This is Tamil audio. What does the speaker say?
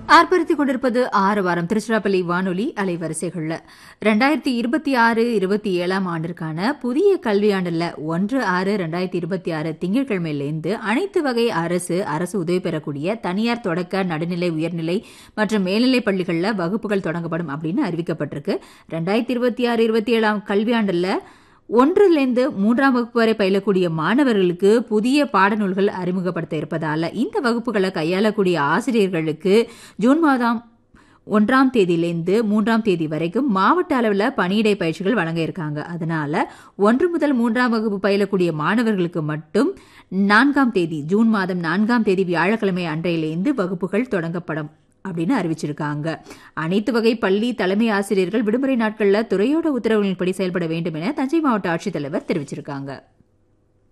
ஆர்ப்பரித்துக் கொண்டிருப்பது 6 வாரம் திருச்சிராப்பள்ளி வானொலி அலைவரிசைகள்ல 2026-27 ஆண்டிற்கான புதிய கல்வியாண்டுல 1/6/2026 திங்கட்கிழமையிலிருந்து அனைத்து வகை அரசு உதவி பெறக்கூடிய தனியார் தொடக்க நடுநிலை உயர்நிலை மற்றும் மேல்நிலை பள்ளிகள்ல வகுப்புகள் தொடங்கப்படும் அப்படின்னு அறிவிக்கப்பட்டிருக்கு. 2026-27 கல்வியாண்டுல 1லிருந்து 3ஆம் வகுப்பு வரை பயிலக்கூடிய மாணவர்களுக்கு புதிய பாடநூல்கள் அறிமுகப்படுத்த இருப்பதால இந்த வகுப்புகளை கையாளக்கூடிய ஆசிரியர்களுக்கு ஜூன் மாதம் 1ஆம் தேதியிலிருந்து 3ஆம் தேதி வரைக்கும் மாவட்ட அளவில் பணியிடை பயிற்சிகள் வழங்க இருக்காங்க. அதனால 1 முதல் 3ஆம் வகுப்பு பயிலக்கூடிய மாணவர்களுக்கு மட்டும் 4ஆம் தேதி ஜூன் மாதம் 4ஆம் தேதி வியாழக்கிழமை அன்றையிலிருந்து வகுப்புகள் தொடங்கப்படும் அப்படின்னு அறிவிச்சிருக்காங்க. அனைத்து வகை பள்ளி தலைமை ஆசிரியர்கள் விடுமுறை நாட்கள்ல துறையோட உத்தரவுகளின்படி செயல்பட வேண்டும் என தஞ்சை மாவட்ட ஆட்சித்தலைவர் தெரிவிச்சிருக்காங்க.